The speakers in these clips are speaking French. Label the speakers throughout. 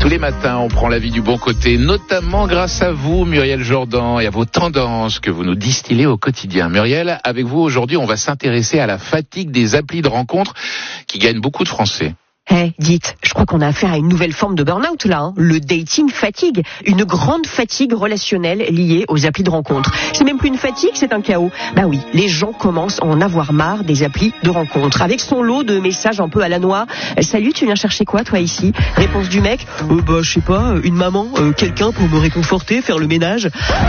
Speaker 1: les matins, on prend la vie du bon côté, notamment grâce à vous, Muriel Jourdan, et à vos tendances que vous nous distillez au quotidien. Muriel, avec vous aujourd'hui, on va s'intéresser à la fatigue des applis de rencontres qui gagnent beaucoup de Français.
Speaker 2: Dites, je crois qu'on a affaire à une nouvelle forme de burn-out là, le dating fatigue, une grande fatigue relationnelle liée aux applis de rencontres. C'est même plus une fatigue, c'est un chaos. Bah oui, les gens commencent à en avoir marre des applis de rencontres, avec son lot de messages un peu à la noix. Salut, tu viens chercher quoi toi ici? Réponse du mec, je sais pas, une maman, quelqu'un pour me réconforter, faire le ménage.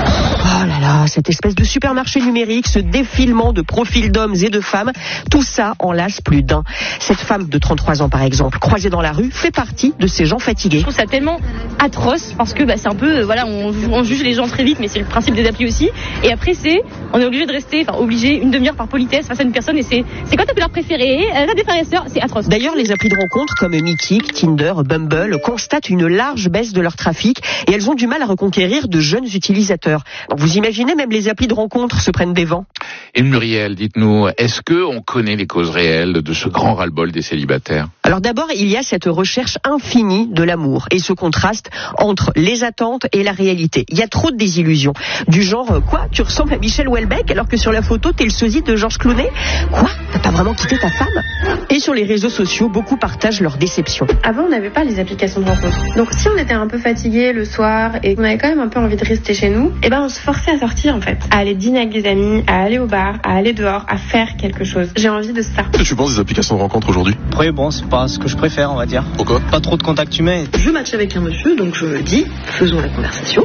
Speaker 2: Oh là là, cette espèce de supermarché numérique, ce défilement de profils d'hommes et de femmes, tout ça en lasse plus d'un. Cette femme de 33 ans par exemple, croisée dans la rue, fait partie de ces gens fatigués.
Speaker 3: Je trouve ça tellement atroce parce que c'est un peu, on juge les gens très vite, mais c'est le principe des applis aussi. Et après on est obligé de rester, une demi-heure par politesse face à une personne. Et c'est quoi ta couleur préférée? T'as des frères et sœurs, c'est atroce.
Speaker 2: D'ailleurs, les applis de rencontres comme Meetic, Tinder, Bumble constatent une large baisse de leur trafic et elles ont du mal à reconquérir de jeunes utilisateurs. Donc, vous imaginez, même les applis de rencontres se prennent des vents.
Speaker 1: Et Muriel, dites-nous, est-ce qu'on connaît les causes réelles de ce grand ras-le-bol des célibataires?
Speaker 2: Alors d'abord, il y a cette recherche infinie de l'amour et ce contraste entre les attentes et la réalité. Il y a trop de désillusions. Du genre, quoi, tu ressembles à Michel Houellebecq alors que sur la photo, t'es le sosie de Georges Clooney? Quoi, t'as pas vraiment quitté ta femme? Et sur les réseaux sociaux, beaucoup partagent leur déception.
Speaker 4: Avant, on n'avait pas les applications de rencontre. Donc si on était un peu fatigué le soir et qu'on avait quand même un peu envie de rester chez nous, on se forçait à sortir en fait. À aller dîner avec des amis, à aller au bar, à aller dehors, à faire quelque chose. J'ai envie de ça.
Speaker 5: Qu'est-ce que tu penses des applications de rencontre aujourd'hui?
Speaker 6: Après, c'est pas ce que je préfère, on va dire.
Speaker 5: Pourquoi?
Speaker 6: Pas trop de contact humain.
Speaker 7: Je match avec un monsieur, donc je le dis, faisons la conversation.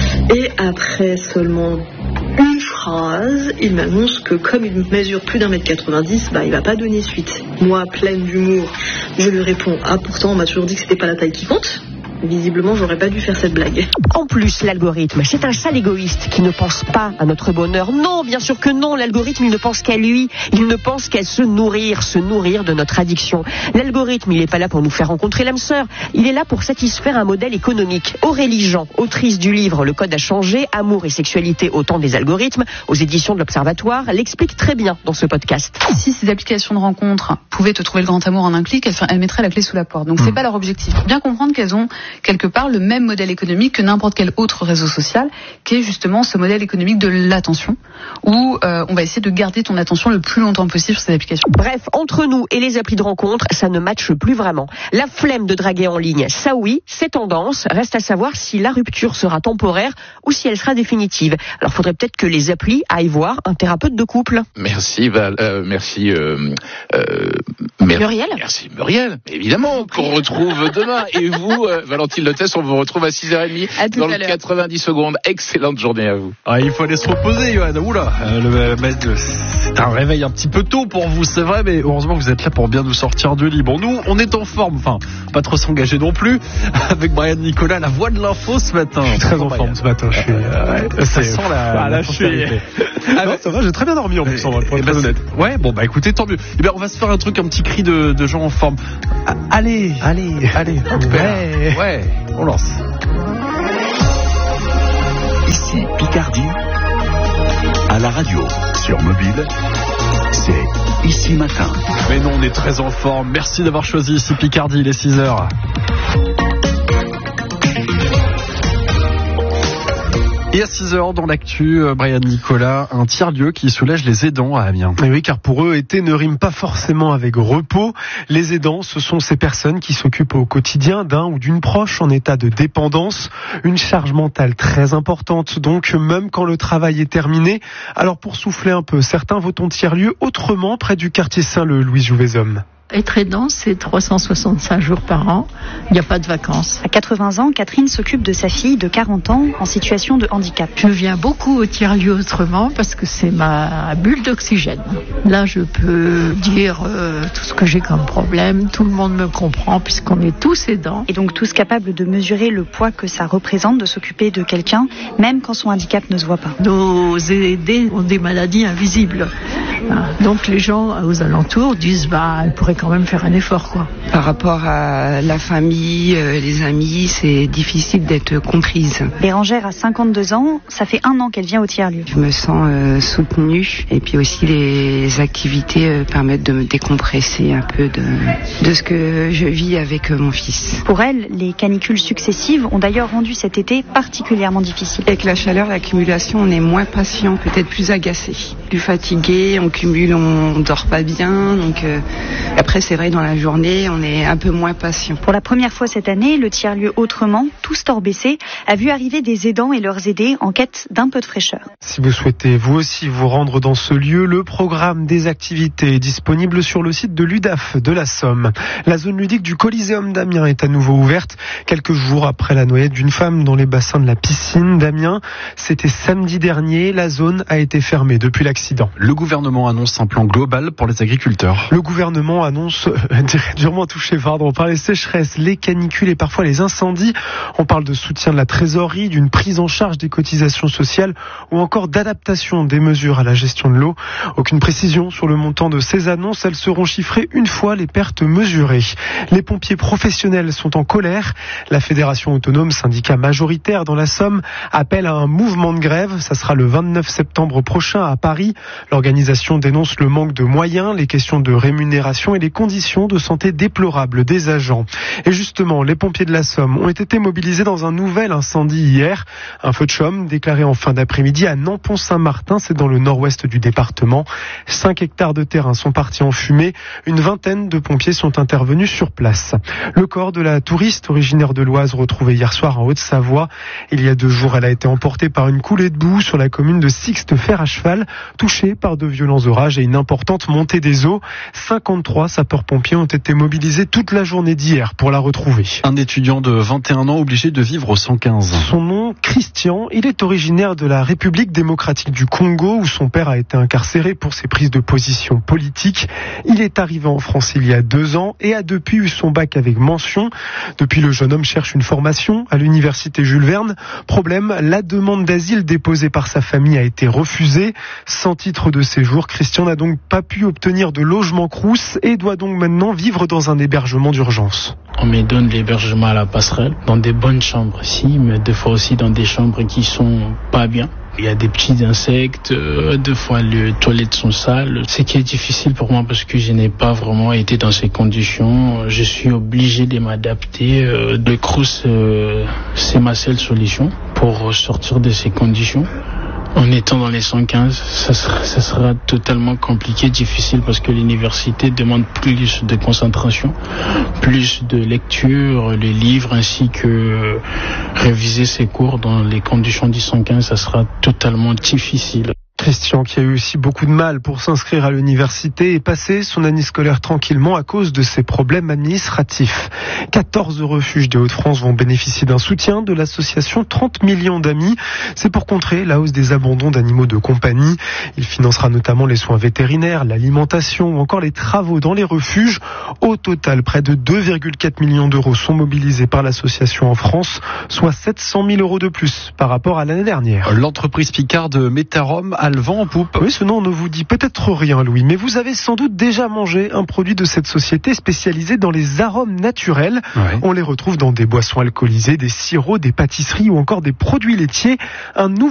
Speaker 7: Et après seulement une phrase, il m'annonce que comme il mesure plus d'1m90, il va pas donner suite. Moi, pleine d'humour, je lui réponds, pourtant on m'a toujours dit que c'était pas la taille qui compte. Visiblement, j'aurais pas dû faire cette blague.
Speaker 2: En plus, l'algorithme, c'est un sale égoïste qui ne pense pas à notre bonheur. Non, bien sûr que non, l'algorithme, il ne pense qu'à lui. Il ne pense qu'à se nourrir de notre addiction. L'algorithme, il n'est pas là pour nous faire rencontrer l'âme sœur. Il est là pour satisfaire un modèle économique. Aurélie Jean, autrice du livre Le Code a changé, Amour et sexualité au temps des algorithmes, aux éditions de l'Observatoire, l'explique très bien dans ce podcast.
Speaker 8: Si ces applications de rencontres pouvaient te trouver le grand amour en un clic, elles mettraient la clé sous la porte. Donc c'est pas leur objectif. Faut bien comprendre qu'elles ont quelque part le même modèle économique que n'importe quel autre réseau social, qui est justement ce modèle économique de l'attention, où on va essayer de garder ton attention le plus longtemps possible sur ces applications.
Speaker 2: Bref, entre nous et les applis de rencontre, ça ne matche plus vraiment. La flemme de draguer en ligne, ça oui, c'est tendance. Reste à savoir si la rupture sera temporaire ou si elle sera définitive. Alors faudrait peut-être que les applis aillent voir un thérapeute de couple.
Speaker 1: Merci
Speaker 2: Muriel.
Speaker 1: Merci Muriel, évidemment, qu'on retrouve demain. Et vous, Valentine Lotès, on vous retrouve à 6h30 dans le 90 secondes. Excellente journée à vous.
Speaker 9: Il faut aller se reposer, Johan. Oula, c'est un réveil un petit peu tôt pour vous, c'est vrai, mais heureusement que vous êtes là pour bien nous sortir du lit. Bon, nous, on est en forme, pas trop s'engager non plus, avec Brian Nicolas, la voix de l'info ce matin.
Speaker 10: Je suis très en forme ce matin.
Speaker 9: Ça sent la sincérité.
Speaker 10: Ça va, j'ai très bien dormi en plus, pour être très honnête.
Speaker 9: Ouais, écoutez, tant mieux. On va se faire un petit cri de gens en forme. Allez. Ouais, on lance.
Speaker 11: Ici Picardie, à la radio, sur mobile, c'est Ici Matin.
Speaker 9: Mais non, on est très en forme. Merci d'avoir choisi Ici Picardie, il est 6h. Et à 6h dans l'actu, Brian Nicolas, un tiers-lieu qui soulage les aidants à Amiens.
Speaker 10: Et oui, car pour eux, été ne rime pas forcément avec repos. Les aidants, ce sont ces personnes qui s'occupent au quotidien d'un ou d'une proche en état de dépendance. Une charge mentale très importante, donc même quand le travail est terminé. Alors pour souffler un peu, certains votent en tiers-lieu autrement près du quartier Saint-Leu, Louise Jouvezhomme.
Speaker 12: Être aidant, c'est 365 jours par an. Il n'y a pas de vacances.
Speaker 13: À 80 ans, Catherine s'occupe de sa fille de 40 ans en situation de handicap.
Speaker 12: Je viens beaucoup au tiers-lieu autrement parce que c'est ma bulle d'oxygène. Là, je peux dire tout ce que j'ai comme problème. Tout le monde me comprend puisqu'on est tous aidants.
Speaker 13: Et donc tous capables de mesurer le poids que ça représente de s'occuper de quelqu'un, même quand son handicap ne se voit pas.
Speaker 12: Nos aidés ont des maladies invisibles. Donc les gens aux alentours disent elle pourrait quand même faire un effort, quoi.
Speaker 5: Par rapport à la famille, les amis, c'est difficile d'être comprise.
Speaker 13: Bérangère a 52 ans, ça fait 1 an qu'elle vient au tiers-lieu.
Speaker 5: Je me sens soutenue et puis aussi les activités permettent de me décompresser un peu de ce que je vis avec mon fils.
Speaker 13: Pour elle, les canicules successives ont d'ailleurs rendu cet été particulièrement difficile.
Speaker 5: Avec la chaleur, l'accumulation, on est moins patient, peut-être plus agacé, plus fatigué, on cumule, on dort pas bien, donc après c'est vrai dans la journée on est un peu moins patient.
Speaker 13: Pour la première fois cette année, le tiers-lieu Autrement, tout store baissé, a vu arriver des aidants et leurs aidés en quête d'un peu de fraîcheur.
Speaker 10: Si vous souhaitez vous aussi vous rendre dans ce lieu, le programme des activités est disponible sur le site de l'UDAF de la Somme. La zone ludique du Coliséum d'Amiens est à nouveau ouverte quelques jours après la noyade d'une femme dans les bassins de la piscine d'Amiens. C'était samedi dernier, la zone a été fermée depuis l'accident.
Speaker 9: Le gouvernement annonce un plan global pour les agriculteurs.
Speaker 10: Le gouvernement annonce durement touché par les sécheresses, les canicules et parfois les incendies. On parle de soutien de la trésorerie, d'une prise en charge des cotisations sociales ou encore d'adaptation des mesures à la gestion de l'eau. Aucune précision sur le montant de ces annonces, elles seront chiffrées une fois les pertes mesurées. Les pompiers professionnels sont en colère. La Fédération autonome, syndicat majoritaire dans la Somme, appelle à un mouvement de grève. Ça sera le 29 septembre prochain à Paris. L'organisation dénonce le manque de moyens, les questions de rémunération et les conditions de santé déplorables des agents. Et justement, les pompiers de la Somme ont été mobilisés dans un nouvel incendie hier. Un feu de chaume déclaré en fin d'après-midi à Nampont-Saint-Martin, c'est dans le nord-ouest du département. 5 hectares de terrain sont partis en fumée. Une vingtaine de pompiers sont intervenus sur place. Le corps de la touriste originaire de l'Oise retrouvé hier soir en Haute-Savoie. Il y a 2 jours, elle a été emportée par une coulée de boue sur la commune de Sixte-Fer à cheval, touchée par de violents orages et une importante montée des eaux. 53 sapeurs-pompiers ont été mobilisés toute la journée d'hier pour la retrouver.
Speaker 9: Un étudiant de 21 ans obligé de vivre au 115.
Speaker 10: Son nom, Christian, il est originaire de la République démocratique du Congo où son père a été incarcéré pour ses prises de position politiques. Il est arrivé en France il y a 2 ans et a depuis eu son bac avec mention. Depuis, le jeune homme cherche une formation à l'université Jules Verne. Problème, la demande d'asile déposée par sa famille a été refusée. Sans titre de séjour, Christian n'a donc pas pu obtenir de logement Crous et doit donc maintenant vivre dans un hébergement d'urgence.
Speaker 14: On me donne l'hébergement à la passerelle, dans des bonnes chambres ici, mais des fois aussi dans des chambres qui sont pas bien. Il y a des petits insectes, des fois les toilettes sont sales. Ce qui est difficile pour moi parce que je n'ai pas vraiment été dans ces conditions. Je suis obligé de m'adapter. Le Crous, c'est ma seule solution pour sortir de ces conditions. En étant dans les 115, ça sera totalement compliqué, difficile parce que l'université demande plus de concentration, plus de lecture, les livres ainsi que réviser ses cours dans les conditions du 115, ça sera totalement difficile.
Speaker 10: Christian, qui a eu aussi beaucoup de mal pour s'inscrire à l'université et passer son année scolaire tranquillement à cause de ses problèmes administratifs. 14 refuges des Hauts-de-France vont bénéficier d'un soutien de l'association 30 millions d'amis. C'est pour contrer la hausse des abandons d'animaux de compagnie. Il financera notamment les soins vétérinaires, l'alimentation ou encore les travaux dans les refuges. Au total, près de 2,4 millions d'euros sont mobilisés par l'association en France, soit 700 000 euros de plus par rapport à l'année dernière.
Speaker 9: L'entreprise Picard de Métarom a le vent en poupe.
Speaker 10: Oui, ce nom ne vous dit peut-être rien, Louis, mais vous avez sans doute déjà mangé un produit de cette société spécialisée dans les arômes naturels. Ouais. On les retrouve dans des boissons alcoolisées, des sirops, des pâtisseries ou encore des produits laitiers. Un